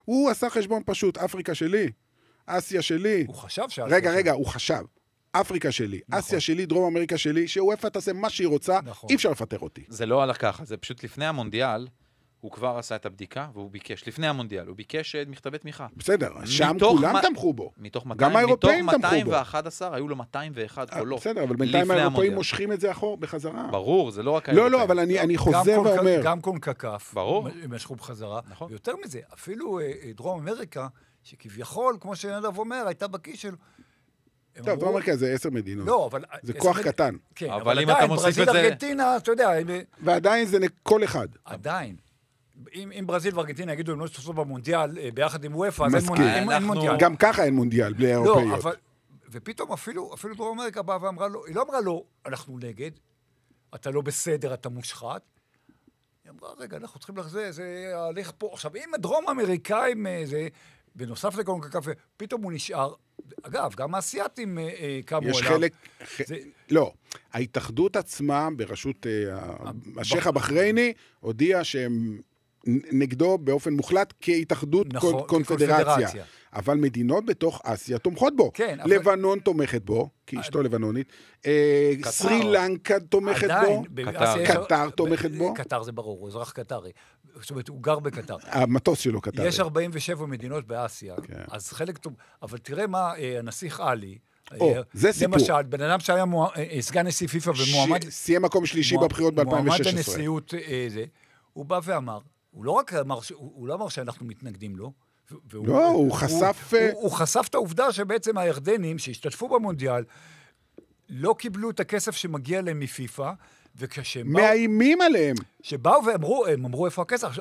הוא עשה חשבון פשוט, אפריקה שלי, אסיה שלי. הוא חשב רגע, הוא חשב. אפריקה שלי, אסיה שלי, דרום אמריקה שלי, שאופה תעשה מה שהיא רוצה, אי אפשר לפטר אותי. זה לא הלך ככה, זה פשוט לפני המונדיאל, הוא כבר עשה את הבדיקה, והוא ביקש, לפני המונדיאל, הוא ביקש מכתבי תמיכה. בסדר, שם כולם תמכו בו. גם האירופאים תמכו בו. מתוך 211, היו לו 201 קולות. בסדר, אבל בינתיים האירופאים מושכים את זה אחור בחזרה. ברור, זה לא רק האירופאים. לא, אבל אני חוזר ואומר. גם קונקקף. ברור. משכו בחזרה. ויותר מזה, אפילו דרום אמריקה, שכביכול, כמו שנדב אומר, הייתה בכיס שלו. טוב, דרום אמריקה זה 10 מדינות. לא, אבל... זה כוח קטן. כן, אבל אם אתה מוסיף את זה... ברזיל, ארגנטינה, אתה יודע... ועדיין זה כל אחד. עדיין. אם ברזיל וארגנטינה יגידו, הם לא ישתתפו במונדיאל ביחד עם וופא, אז אין מונדיאל. גם ככה אין מונדיאל, בלי האירופאיות. לא, אבל... ופתאום אפילו דרום אמריקה באה ואמרה לו, היא לא אמרה לו, אנחנו נגד, אתה לא בסדר, אתה מושחת. היא אמרה, רגע, אנחנו צריכים לחזור, זה הליך פה. עכשיו, אם הדרום אמריקאים, זה... בנוסף לקונקקף, פתאום הוא נשאר, אגב, גם האסייתים קמו יש חלק, לא, ההתאחדות עצמה בראשות השייח הבחרייני, הודיע שהם נגדו באופן מוחלט כהתאחדות קונפדרציה. אבל מדינות בתוך אסיה תומכות בו. לבנון תומכת בו, כי אשתו לבנונית. סרי לנקה תומכת בו. קטר תומכת בו. קטר זה ברור, הוא אזרח קטרי. זאת אומרת, הוא גר בקטר. המטוס שלו קטרי. יש 47 מדינות באסיה, אז חלק טוב. אבל תראה מה הנסיך עלי, זה סיפור. למשל, בן אדם שהיה סגן נשיא פיפ"א ומועמד... סיים מקום שלישי בבחירות ב-2016. מועמד הנשיאות, הוא בא ואמר, הוא לא רק אמר, הוא לא אמר שאנחנו מתנגדים לו, לא, הוא חשף... הוא חשף את העובדה שבעצם הירדנים שהשתתפו במונדיאל לא קיבלו את הכסף שמגיע להם מפיפ"א, וכשהם באו... מאיימים עליהם. שבאו ואמרו, הם אמרו איפה הכסף?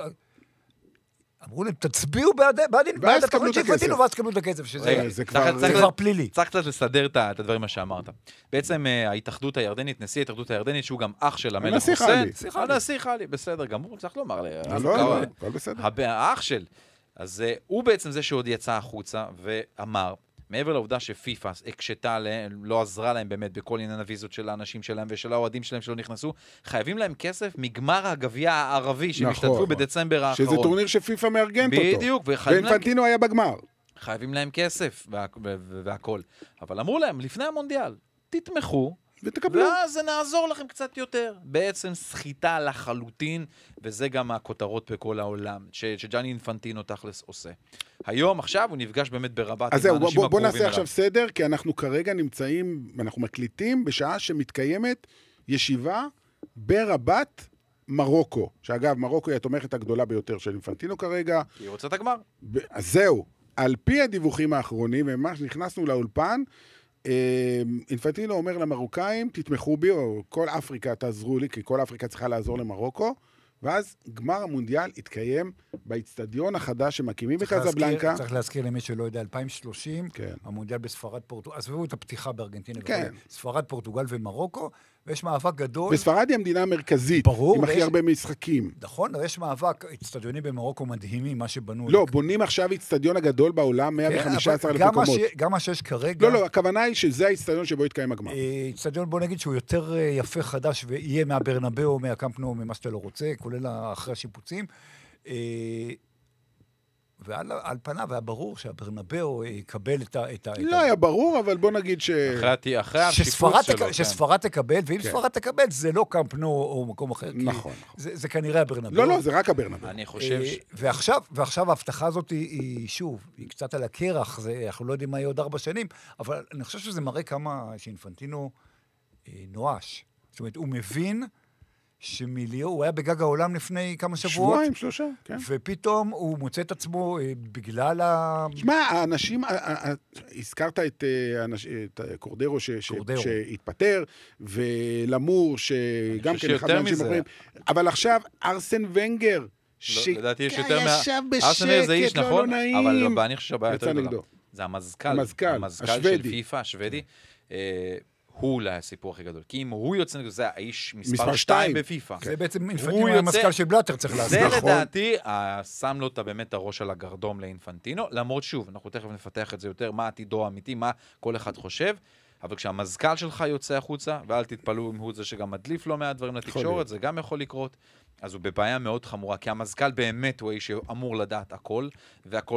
אמרו להם, תצביעו בעד התוכנית שהפתינו, ואז תקבלו את הכסף, שזה כבר פלילי. צריך קצת לסדר את הדברים מה שאמרת. בעצם ההתאחדות הירדנית, נשיא ההתאחדות הירדנית, שהוא גם אח של המלך חוסיין. הנסיך עלי, בסדר גמור, צריך לומר. לא, בסדר. האח של. אז הוא בעצם זה שעוד יצא החוצה ואמר, מעבר לעובדה שפיפ"א הקשתה להם, לא עזרה להם באמת בכל עניין הוויזות של האנשים שלהם ושל האוהדים שלהם שלא נכנסו, חייבים להם כסף מגמר הגביע הערבי שהם השתתפו בדצמבר האחרון. שזה טורניר שפיפ"א מארגנת אותו. בדיוק. ואינפנטינו היה בגמר. חייבים להם כסף והכל. אבל אמרו להם, לפני המונדיאל, תתמכו, ותקבלו. ואז זה נעזור לכם קצת יותר. בעצם סחיטה לחלוטין, וזה גם הכותרות בכל העולם, שג'אני אינפנטינו תכלס עושה. היום, עכשיו, הוא נפגש באמת ברבת עם האנשים הקרובים. בוא נעשה עכשיו סדר, כי אנחנו כרגע נמצאים, אנחנו מקליטים בשעה שמתקיימת ישיבה ברבת מרוקו. שאגב, מרוקו היא התומכת הגדולה ביותר של אינפנטינו כרגע. כי היא רוצה את הגמר. אז זהו. על פי הדיווחים האחרונים, ממש נכנסנו לאולפן, אינפנטינו אומר למרוקאים, תתמכו בי, או כל אפריקה תעזרו לי, כי כל אפריקה צריכה לעזור למרוקו, ואז גמר המונדיאל התקיים באצטדיון החדש שמקימים בקזבלנקה. צריך להזכיר למי שלא יודע, 2030, המונדיאל בספרד פורטוגל, עזבו את הפתיחה בארגנטינה, ספרד, פורטוגל ומרוקו, ויש מאבק גדול. וספרד היא המדינה המרכזית, עם הכי הרבה משחקים. נכון, יש מאבק, אצטדיונים במרוקו מדהימים, מה שבנו... לא, בונים עכשיו אצטדיון הגדול בעולם, 115 אלף מקומות. גם מה שיש כרגע... לא, הכוונה היא שזה האצטדיון שבו יתקיים הגמר. אצטדיון, בוא נגיד שהוא יותר יפה חדש, ויהיה מהברנבאו, מהקמפ נו, ממה שאתה לא רוצה, כולל אחרי השיפוצים. ועל פניו היה ברור שהברנבאו יקבל את לא היה ברור, אבל בוא נגיד אחרי השיפוץ שלו. שספרד תקבל, ואם ספרד תקבל, זה לא קמפ נו או מקום אחר. נכון. זה כנראה הברנבאו. לא, זה רק הברנבאו. אני חושב ועכשיו ההבטחה הזאת היא שוב, היא קצת על הקרח, אנחנו לא יודעים מה יהיה עוד 4 שנים, אבל אני חושב שזה מראה כמה שאינפנטינו נואש. זאת אומרת, הוא מבין שמיליו, הוא היה בגג העולם לפני כמה שבועות. 2-3, כן. ופתאום הוא מוצא את עצמו בגלל שמע, האנשים, הזכרת את קורדרו שהתפטר, ולמור שגם כן אחד האנשים אומרים, אבל עכשיו ארסן ונגר, לדעתי יש יותר ישב בשקט, לא נעים. אבל אני חושב שהבעיה יותר גדולה. זה המזכ"ל של פיפ"א, השוודי. הוא לא הסיפור הכי גדול. כי אם הוא יוצא נגדו, זה האיש מספר 2 בפיפ"א. זה בעצם אינפנטינו המזכ"ל של בלאטר צריך לעשות. זה לדעתי, שם לו באמת הראש על הגרדום לאינפנטינו, למרות שוב, אנחנו תכף נפתח את זה יותר, מה עתידו האמיתי, מה כל אחד חושב, אבל כשהמזכ"ל שלך יוצא החוצה, ואל תתפלאו אם הוא זה שגם מדליף לו מהדברים לתקשורת, זה גם יכול לקרות, אז הוא בבעיה מאוד חמורה, כי המזכ"ל באמת הוא האיש שאמור לדעת הכל, והכל